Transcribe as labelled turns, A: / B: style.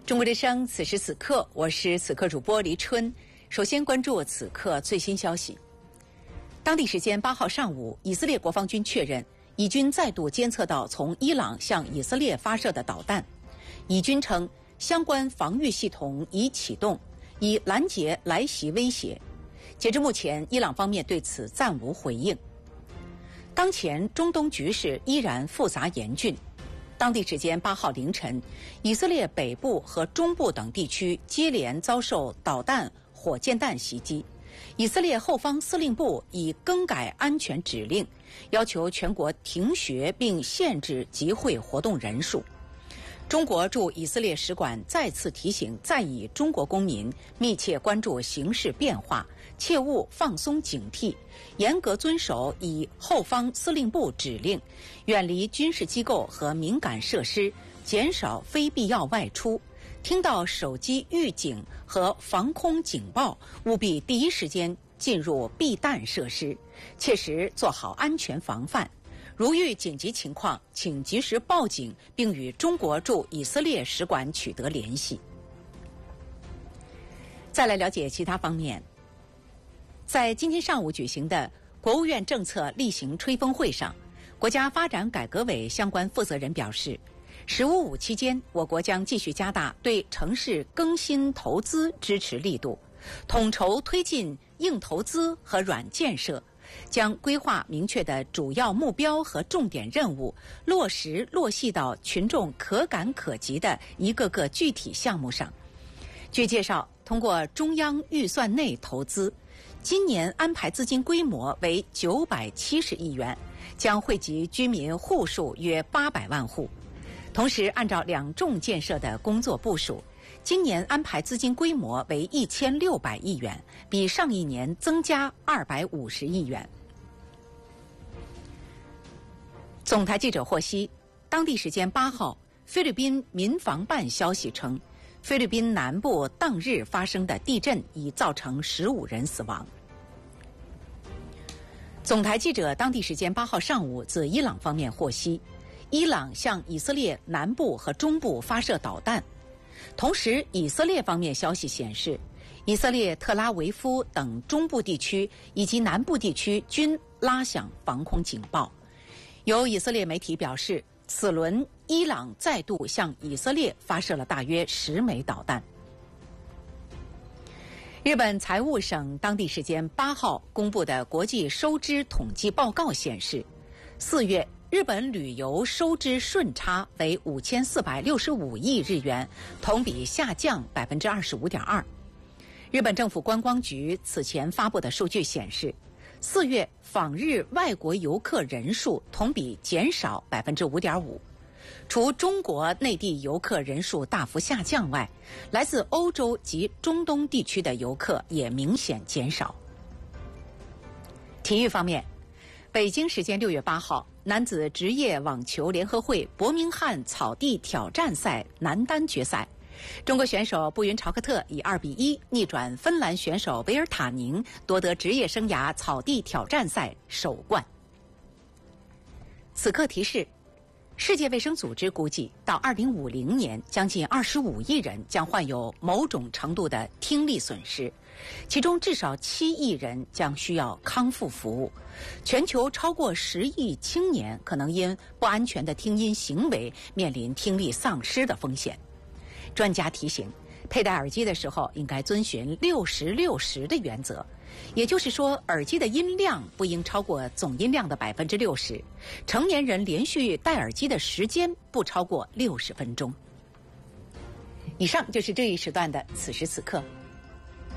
A: 中国之声，此时此刻，我是此刻主播黎春。首先关注此刻最新消息。当地时间8号上午，以色列国防军确认，以军再度监测到从伊朗向以色列发射的导弹。以军称，相关防御系统已启动，以拦截来袭威胁。截至目前，伊朗方面对此暂无回应。当前中东局势依然复杂严峻。当地时间8号凌晨，以色列北部和中部等地区接连遭受导弹、火箭弹袭击。以色列后方司令部已更改安全指令，要求全国停学并限制集会活动人数。中国驻以色列使馆再次提醒在以中国公民密切关注形势变化，切勿放松警惕，严格遵守以后方司令部指令，远离军事机构和敏感设施，减少非必要外出。听到手机预警和防空警报，务必第一时间进入避弹设施，切实做好安全防范。如遇紧急情况，请及时报警，并与中国驻以色列使馆取得联系。再来了解其他方面。在今天上午举行的国务院政策例行吹风会上，国家发展改革委相关负责人表示，“15+5”期间，我国将继续加大对城市更新投资支持力度，统筹推进硬投资和软建设，将规划明确的主要目标和重点任务落实落细到群众可感可及的一个个具体项目上。据介绍，通过中央预算内投资，今年安排资金规模为970亿元，将惠及居民户数约800万户。同时，按照两重建设的工作部署，今年安排资金规模为1600亿元，比上一年增加250亿元。总台记者获悉，当地时间8号，菲律宾民防办消息称，菲律宾南部当日发生的地震已造成15人死亡。总台记者当地时间8号上午自伊朗方面获悉，伊朗向以色列南部和中部发射导弹。同时，以色列方面消息显示，以色列特拉维夫等中部地区以及南部地区均拉响防空警报。有以色列媒体表示，此轮伊朗再度向以色列发射了大约10枚导弹。日本财务省当地时间8号公布的国际收支统计报告显示，4月日本旅游收支顺差为5465亿日元，同比下降25.2%。日本政府观光局此前发布的数据显示，4月访日外国游客人数同比减少5.5%。除中国内地游客人数大幅下降外，来自欧洲及中东地区的游客也明显减少。体育方面，北京时间6月8号，男子职业网球联合会伯明翰草地挑战赛男单决赛，中国选手布云朝克特以2-1逆转芬兰选手维尔塔宁，夺得职业生涯草地挑战赛首冠。此刻提示，世界卫生组织估计，到2050年，将近25亿人将患有某种程度的听力损失，其中至少7亿人将需要康复服务。全球超过10亿青年可能因不安全的听音行为面临听力丧失的风险。专家提醒，佩戴耳机的时候应该遵循60-60的原则，也就是说，耳机的音量不应超过总音量的60%，成年人连续戴耳机的时间不超过60分钟。以上就是这一时段的此时此刻。